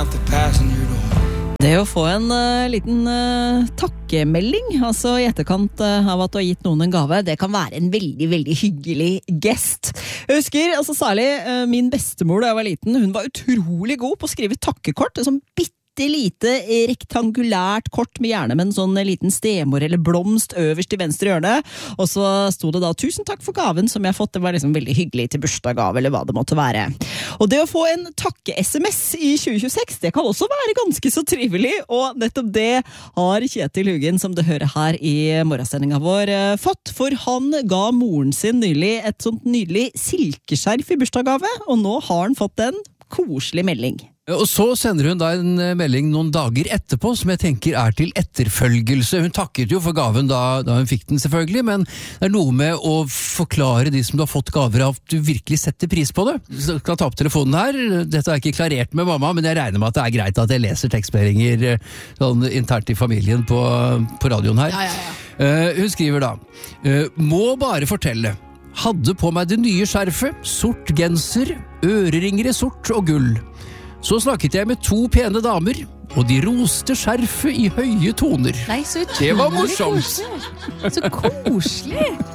out the passenger door. Det å få en liten takkemelding, altså I etterkant av at du har gitt noen en gave, det kan være en veldig, veldig hyggelig gest. Jeg husker altså særlig min bestemor da jeg var liten, hun var utrolig god på å skrive takkekort, som lite rektangulært kort med gjerne med en sånn liten stemor eller blomst øverst I venstre hjørne, og så sto det da 'Tusen takk for gaven som jeg har fått'. Det var liksom veldig hyggelig til bursdagsgave eller hva det måtte være. Og det å få en takke-SMS I 2026, det kan også være ganske så trivelig, og nettopp det har Kjetil Hugen, som du hører her I morgensendingen vår, fått, for han ga moren sin nylig et sånt nydelig silkeskjerf I bursdagsgave, og nå har han fått en koselig melding. Og så sender hun da en melding noen dager etterpå, som jeg tenker til etterfølgelse. Hun takket jo for gaven da hun fikk den selvfølgelig, men det noe med å forklare de som du har fått gaver av, at du virkelig setter pris på det. Så jeg kan ta opp telefonen her. Dette har jeg ikke klarert med mamma, men jeg regner med at det greit at jeg leser tekstmeldinger sånn internt I familien på radioen her. Ja. Hun skriver da, må bare fortelle, hadde på meg det nye skjerfet, sort genser, øreringer I sort og gull. Så snakket jeg med 2 pene damer, og de roste skjerfet I høye toner. Nei, så det var morsomt. Så koselig.